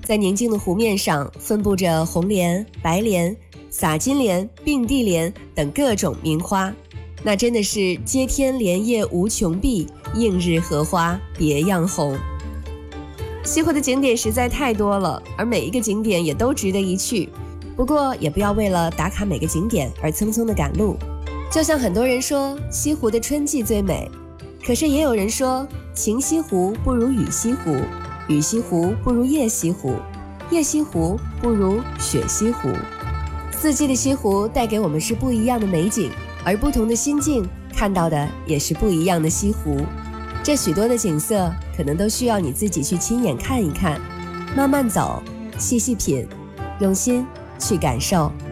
在宁静的湖面上分布着红莲、白莲、洒金莲、并蒂莲等各种名花，那真的是接天莲叶无穷碧，映日荷花别样红。西湖的景点实在太多了，而每一个景点也都值得一去，不过也不要为了打卡每个景点而匆匆的赶路。就像很多人说西湖的春季最美，可是也有人说晴西湖不如雨西湖，雨西湖不如夜西湖，夜西湖不如雪西湖。四季的西湖带给我们是不一样的美景，而不同的心境看到的也是不一样的西湖。这许多的景色可能都需要你自己去亲眼看一看，慢慢走，细细品，用心去感受。